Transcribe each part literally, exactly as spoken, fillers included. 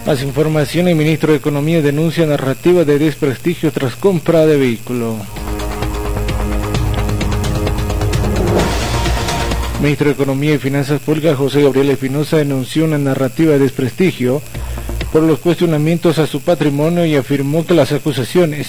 Más información: el ministro de Economía denuncia narrativa de desprestigio tras compra de vehículo. El ministro de Economía y Finanzas Públicas, José Gabriel Espinosa, denunció una narrativa de desprestigio por los cuestionamientos a su patrimonio y afirmó que las acusaciones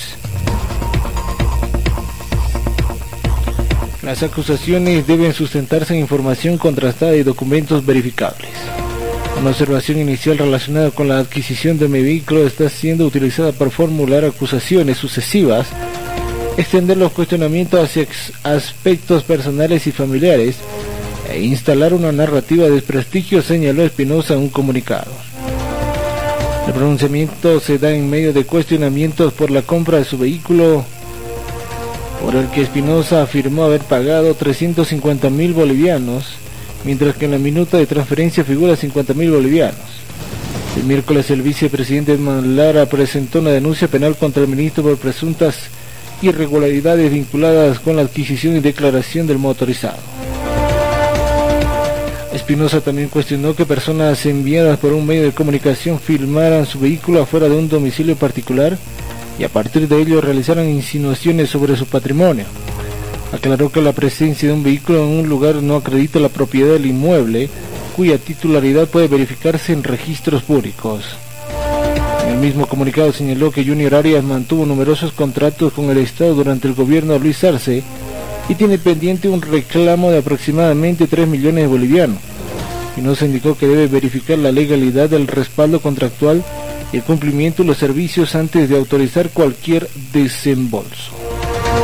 Las acusaciones deben sustentarse en información contrastada y documentos verificables. Una observación inicial relacionada con la adquisición de mi vehículo está siendo utilizada para formular acusaciones sucesivas, extender los cuestionamientos hacia aspectos personales y familiares e instalar una narrativa de desprestigio, señaló Espinosa en un comunicado. El pronunciamiento se da en medio de cuestionamientos por la compra de su vehículo, por el que Espinosa afirmó haber pagado trescientos cincuenta mil bolivianos, mientras que en la minuta de transferencia figura cincuenta mil bolivianos. El miércoles el vicepresidente Edmond Lara presentó una denuncia penal contra el ministro por presuntas irregularidades vinculadas con la adquisición y declaración del motorizado. Espinosa también cuestionó que personas enviadas por un medio de comunicación filmaran su vehículo afuera de un domicilio particular y a partir de ello realizaran insinuaciones sobre su patrimonio. Aclaró que la presencia de un vehículo en un lugar no acredita la propiedad del inmueble, cuya titularidad puede verificarse en registros públicos. En el mismo comunicado señaló que Junior Arias mantuvo numerosos contratos con el Estado durante el gobierno de Luis Arce y tiene pendiente un reclamo de aproximadamente tres millones de bolivianos. Y no se indicó que debe verificar la legalidad del respaldo contractual y el cumplimiento de los servicios antes de autorizar cualquier desembolso.